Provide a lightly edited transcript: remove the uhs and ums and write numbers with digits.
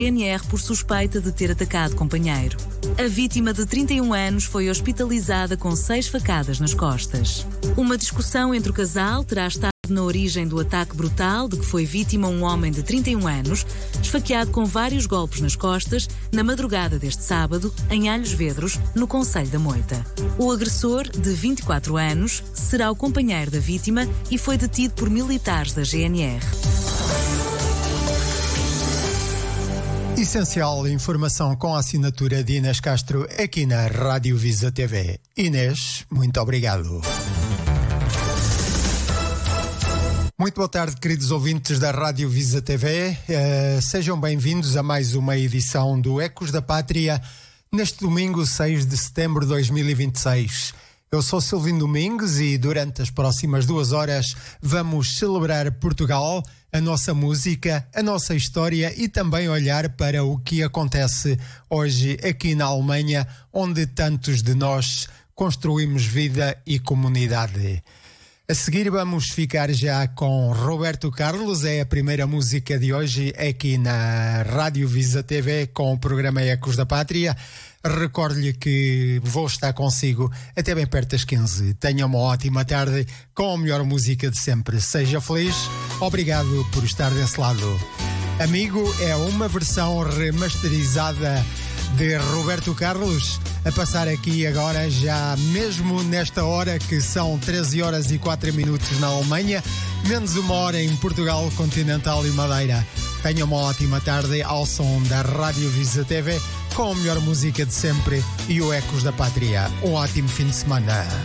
GNR por suspeita de ter atacado companheiro. A vítima de 31 anos foi hospitalizada com 6 facadas nas costas. Uma discussão entre o casal terá estado na origem do ataque brutal de que foi vítima um homem de 31 anos, esfaqueado com vários golpes nas costas, na madrugada deste sábado, em Alhos Vedros, no concelho da Moita. O agressor, de 24 anos, será o companheiro da vítima e foi detido por militares da GNR. Essencial informação com a assinatura de Inês Castro aqui na Rádio Visa TV. Inês, muito obrigado. Muito boa tarde, queridos ouvintes da Rádio Visa TV. Sejam bem-vindos a mais uma edição do Ecos da Pátria, neste domingo 6 de setembro de 2026. Eu sou Silvino Domingues e durante as próximas 2 horas vamos celebrar Portugal, a nossa música, a nossa história e também olhar para o que acontece hoje aqui na Alemanha, onde tantos de nós construímos vida e comunidade. A seguir vamos ficar já com Roberto Carlos, é a primeira música de hoje aqui na Rádio Visa TV com o programa Ecos da Pátria. Recordo-lhe que vou estar consigo até bem perto das 15. Tenha uma ótima tarde com a melhor música de sempre. Seja feliz, obrigado por estar desse lado. Amigo é uma versão remasterizada de Roberto Carlos, a passar aqui agora, já mesmo nesta hora que são 13 horas e 4 minutos na Alemanha, menos 1 hora em Portugal continental e Madeira. Tenha uma ótima tarde ao som da Rádio Visa TV com a melhor música de sempre e o Ecos da Pátria. Um ótimo fim de semana.